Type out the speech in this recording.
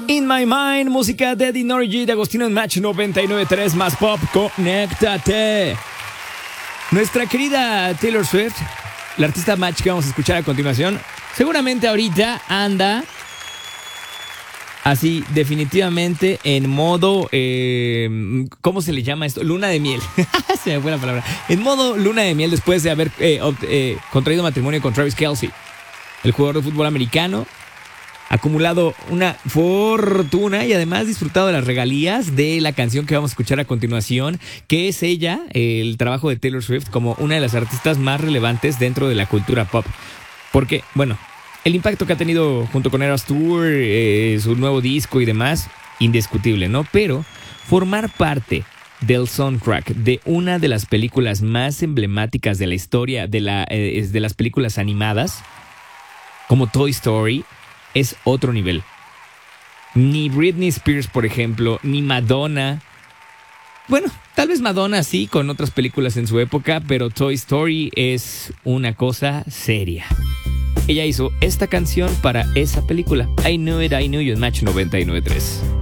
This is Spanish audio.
In My Mind, música de Eddie Norgie de Agostino en Match 99.3 más pop, conéctate. Nuestra querida Taylor Swift, la artista Match que vamos a escuchar a continuación, seguramente ahorita anda así definitivamente en modo, ¿cómo se le llama esto? Luna de miel. Se me fue la palabra. En modo luna de miel después de haber contraído matrimonio con Travis Kelce, el jugador de fútbol americano. Acumulado una fortuna y además disfrutado de las regalías de la canción que vamos a escuchar a continuación, que es ella, el trabajo de Taylor Swift como una de las artistas más relevantes dentro de la cultura pop. Porque, bueno, el impacto que ha tenido junto con Eras Tour, su nuevo disco y demás, indiscutible, ¿no? Pero formar parte del soundtrack de una de las películas más emblemáticas de la historia de las películas animadas, como Toy Story, es otro nivel. Ni Britney Spears, por ejemplo, ni Madonna. Bueno, tal vez Madonna sí, con otras películas en su época, pero Toy Story es una cosa seria. Ella hizo esta canción para esa película. I Knew It, I Knew You en Match 99.3.